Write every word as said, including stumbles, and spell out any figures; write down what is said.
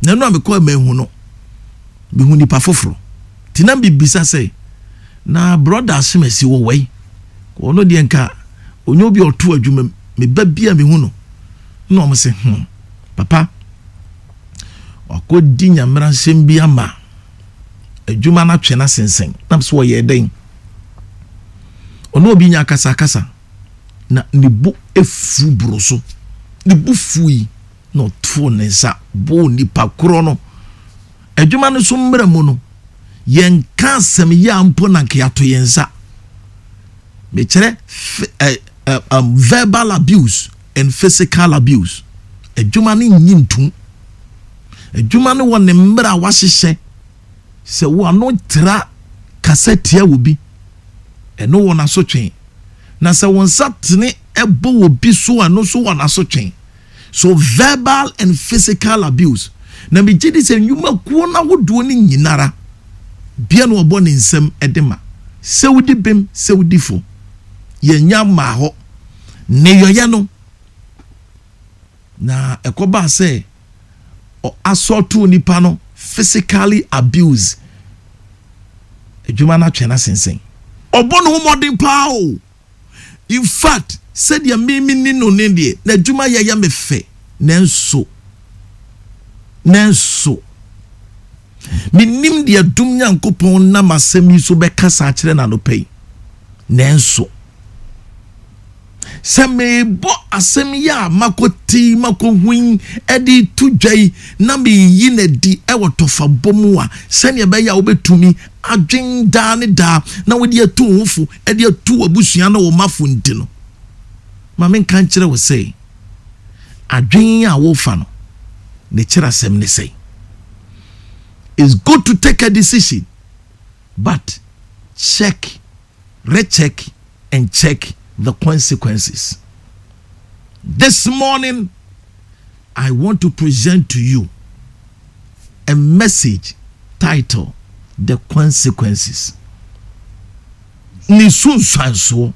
na no amekọ mehu no bi hu nipa foforo tinam bibisa say na brother asemasi wo wei ko no de nka onyo bi oto adwuma me ba bia me hu no no mo se hm papa akodi nyamra nsem bi ama adwuma na twena sensen nam so wo ye den ono obi nya kasa kasa na nibu efu broso nibu fui no to nesa bo nipa kro no adwuma no so mmra mu no yen ka asem ya mpo na nke ato yensa me kire uh, um, verbal abuse and physical abuse adwuma no nyintum adwuma no won ne mmra wahyehyɛ se wo ano tra cassette ya wo bi eno won asotwen na se won satene ebo wo bi so ano so won asotwen so verbal and physical abuse na me gidi se nyuma kuo na wodo ni nyinara bia no obo ne nsem edema se wudi bem se wudi fo ye nya ma ho ne yoye no na ekoba se o assault nipa no physically abuse adwuma na twena sensen obo no modern pao in fact said ya mimi ni no ne de na adwuma ya ya mefe nenso nenso minim de adum nyankopon na masem yi so be kasa kire na no pay nenso se me bo asem ya makoti makohun edi tudwai na me yi na di e wotofa bomu a se ne be ya obetumi adwen da ne da na wodi atu hofu edi atu abusua na wo mafo nti no ma men kan kire wo sei adwen a wo fa no ne kira sem ne sei it's good to take a decision but check recheck and check the consequences. This morning I want to present to you a message titled The Consequences. Ni sun sanso